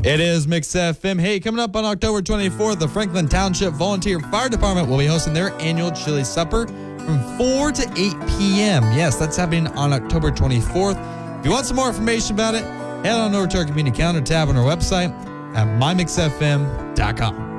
It is Mix FM. Hey, coming up on October 24th, the Franklin Township Volunteer Fire Department will be hosting their annual chili supper from 4 to 8 p.m. Yes, that's happening on October 24th. If you want some more information about it, head on over to our community calendar tab on our website at mymixfm.com.